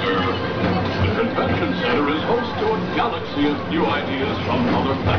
The convention center is host to a galaxy of new ideas from other planets.